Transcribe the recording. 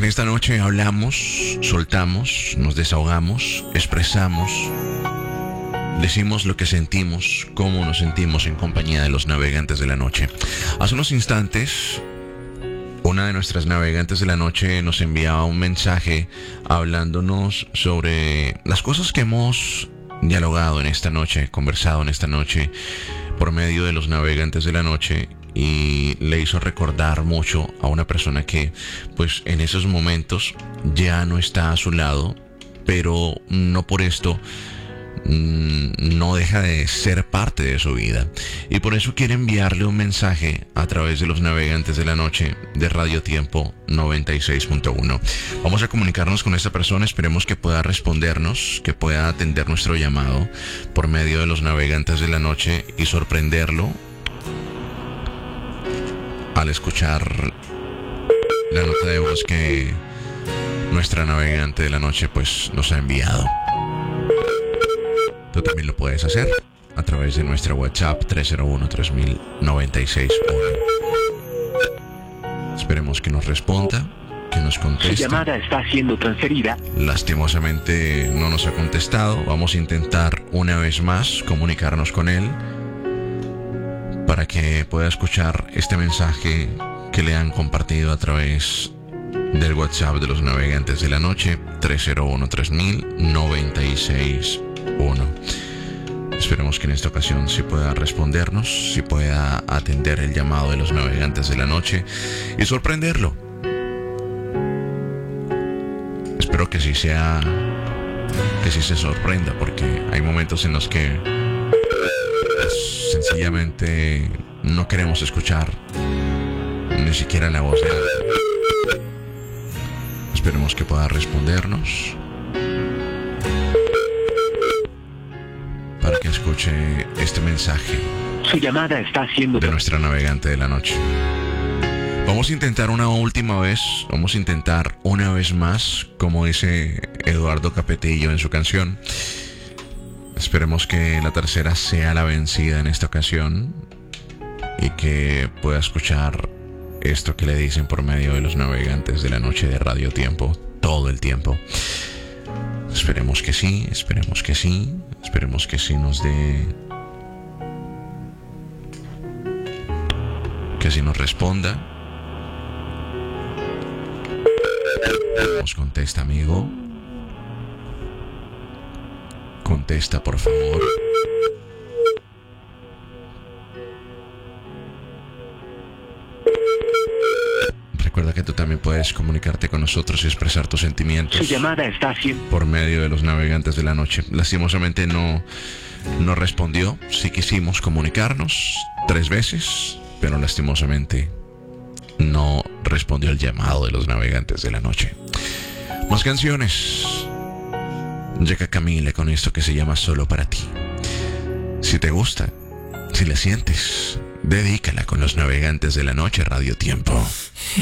En esta noche hablamos, soltamos, nos desahogamos, expresamos, decimos lo que sentimos, cómo nos sentimos en compañía de los navegantes de la noche. Hace unos instantes, una de nuestras navegantes de la noche nos enviaba un mensaje hablándonos sobre las cosas que hemos dialogado en esta noche, conversado en esta noche por medio de los navegantes de la noche, y le hizo recordar mucho a una persona que pues en esos momentos ya no está a su lado, pero no por esto no deja de ser parte de su vida, y por eso quiere enviarle un mensaje a través de los navegantes de la noche de Radio Tiempo 96.1. Vamos a comunicarnos con esta persona, esperemos que pueda respondernos, que pueda atender nuestro llamado por medio de los navegantes de la noche y sorprenderlo al escuchar la nota de voz que nuestra navegante de la noche pues nos ha enviado. Tú también lo puedes hacer a través de nuestra WhatsApp 301-3000-961. Esperemos que nos responda, que nos conteste. Su llamada está siendo transferida. Lastimosamente no nos ha contestado. Vamos a intentar una vez más comunicarnos con él para que pueda escuchar este mensaje que le han compartido a través del WhatsApp de los navegantes de la noche 301-3000-961. Esperemos que en esta ocasión sí pueda respondernos, sí pueda atender el llamado de los navegantes de la noche y sorprenderlo. Espero que sí sea, que sí se sorprenda, porque hay momentos en los que sencillamente no queremos escuchar ni siquiera la voz de él. Esperemos que pueda respondernos para que escuche este mensaje. Su llamada está siendo de nuestra navegante de la noche. Vamos a intentar una última vez, vamos a intentar una vez más, como dice Eduardo Capetillo en su canción. Esperemos que la tercera sea la vencida en esta ocasión y que pueda escuchar esto que le dicen por medio de los navegantes de la noche de Radio Tiempo todo el tiempo. Esperemos que sí, esperemos que sí, esperemos que sí nos dé, que sí nos responda. Nos contesta, amigo. Contesta, por favor. Recuerda que tú también puedes comunicarte con nosotros y expresar tus sentimientos. Su llamada está siendo por medio de los navegantes de la noche. Lastimosamente no respondió. Sí quisimos comunicarnos 3 veces, pero lastimosamente no respondió el llamado de los navegantes de la noche. Más canciones. Llega Camila con esto que se llama Solo para ti. Si te gusta, si la sientes, dedícala con los navegantes de la noche Radio Tiempo.